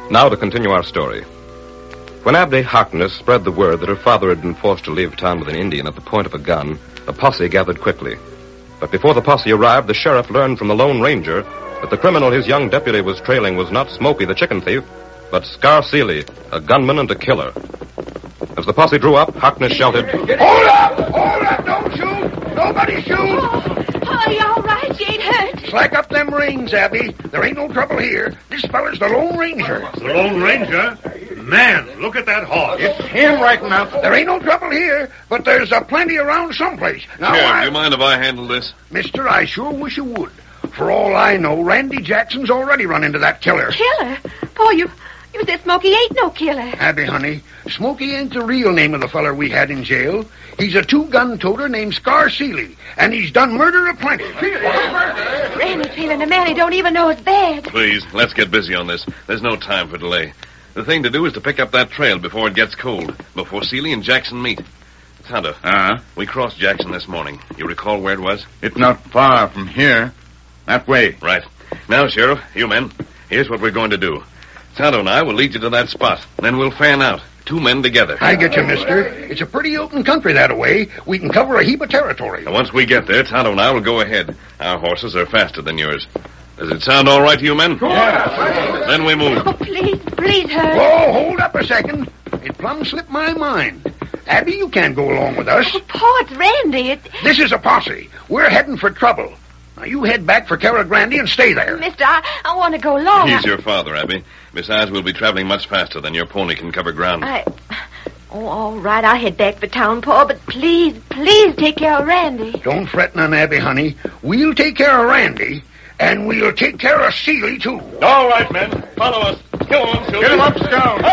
Now to continue our story. When Abby Harkness spread the word that her father had been forced to leave town with an Indian at the point of a gun, a posse gathered quickly. But before the posse arrived, the sheriff learned from the Lone Ranger that the criminal his young deputy was trailing was not Smokey the chicken thief, but Scar Seeley, a gunman and a killer. As the posse drew up, Harkness shouted, Hold up! Hold up! Don't shoot! Nobody shoot! Oh, are you all right? You ain't hurt? Slack up them reins, Abby. There ain't no trouble here. This fella's the Lone Ranger. The Lone Ranger? Man, look at that horse. It's him right enough. There ain't no trouble here, but there's a plenty around someplace. Now, Sheriff, do you mind if I handle this? Mister, I sure wish you would. For all I know, Randy Jackson's already run into that killer. Killer? Paul, you said Smokey ain't no killer. Abby, honey, Smokey ain't the real name of the feller we had in jail. He's a two-gun toter named Scar Seeley, and he's done murder aplenty. Randy's feeling a man he don't even know is bad. Please, let's get busy on this. There's no time for delay. The thing to do is to pick up that trail before it gets cold, before Seeley and Jackson meet. Tonto, we crossed Jackson this morning. You recall where it was? It's not far from here. That way. Right. Now, Sheriff, you men, here's what we're going to do. Tonto and I will lead you to that spot. Then we'll fan out. 2 men together. I get you, mister. It's a pretty open country that-a-way. We can cover a heap of territory. Now, once we get there, Tonto and I will go ahead. Our horses are faster than yours. Does it sound all right to you men? Yeah. Then we move. Oh, please, hurry. Oh, hold up a second. It plumb slipped my mind. Abby, you can't go along with us. Oh, Paul, it's Randy. This is a posse. We're heading for trouble. Now, you head back for Cara Grande and stay there. Mister, I want to go along. He's your father, Abby. Besides, we'll be traveling much faster than your pony can cover ground. Oh, all right, I'll head back for town, Paul, but please take care of Randy. Don't fret none, Abby, honey. We'll take care of Randy, and we'll take care of Seeley, too. All right, men. Follow us. Kill him, Get him up, Scout.